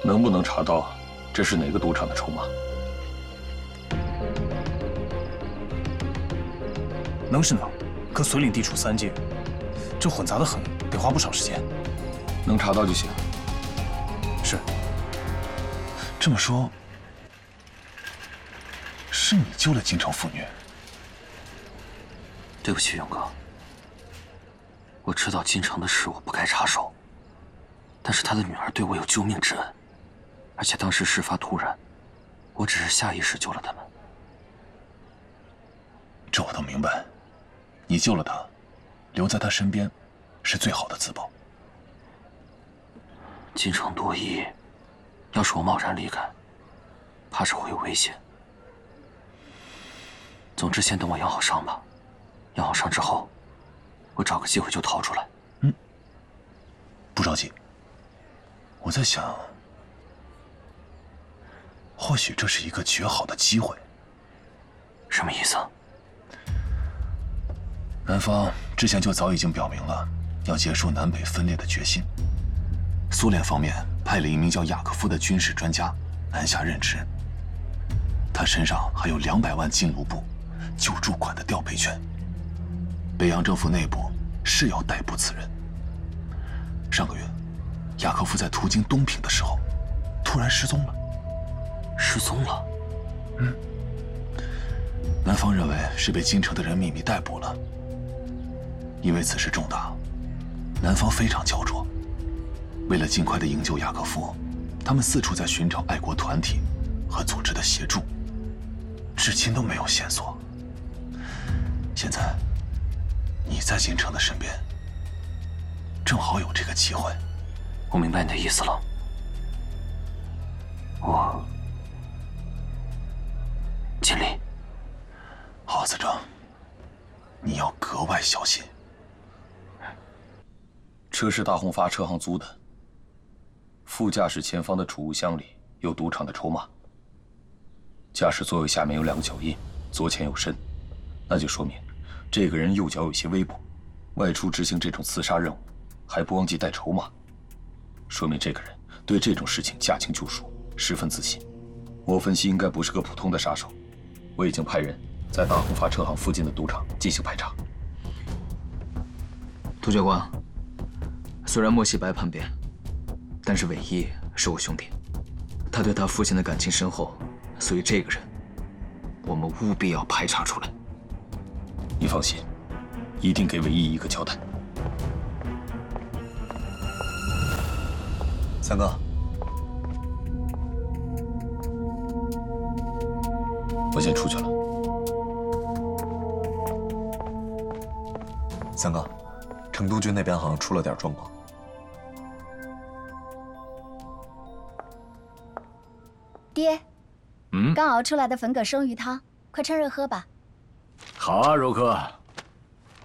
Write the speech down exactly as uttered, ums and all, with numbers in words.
能不能查到这是哪个赌场的筹码？ 能是能，可随领地处三界，这混杂的很，得花不少时间。 能查到就行。 是。 这么说，是你救了京城妇女？ 对不起，勇哥，我知道京城的事我不该插手，但是他的女儿对我有救命之恩，而且当时事发突然，我只是下意识救了他们。 这我都明白，你救了她，留在她身边，是最好的自保。 京城多疑，要是我贸然离开，怕是会有危险。总之，先等我养好伤吧。养好伤之后，我找个机会就逃出来。 嗯，不着急。我在想，或许这是一个绝好的机会。 什么意思？ 南方之前就早已经表明了要结束南北分裂的决心。苏联方面派了一名叫雅科夫的军事专家南下任职，他身上还有两百万金卢布救助款的调配权。北洋政府内部是要逮捕此人。上个月，雅科夫在途经东平的时候，突然失踪了。 失踪了？ 嗯。南方认为是被京城的人秘密逮捕了。因为此事重大，南方非常焦灼。为了尽快的营救雅科夫，他们四处在寻找爱国团体和组织的协助，至今都没有线索。现在，你在京城的身边，正好有这个机会。 我明白你的意思了。我尽力。 郝司正，你要格外小心。 车是大红发车行租的，副驾驶前方的储物箱里有赌场的筹码。驾驶座位下面有两个脚印，左前右深，那就说明这个人右脚有些微跛，外出执行这种刺杀任务，还不忘记带筹码，说明这个人对这种事情驾轻就熟，十分自信。我分析应该不是个普通的杀手，我已经派人在大红发车行附近的赌场进行排查。 杜教官，虽然莫西白叛变，但是韦毅是我兄弟，他对他父亲的感情深厚，所以这个人，我们务必要排查出来。 你放心，一定给韦毅一个交代。 三哥， 我先出去了。 三哥，成都军那边好像出了点状况。 爹， 嗯， 刚熬出来的粉葛生鱼汤，快趁热喝吧。 好啊，柔科，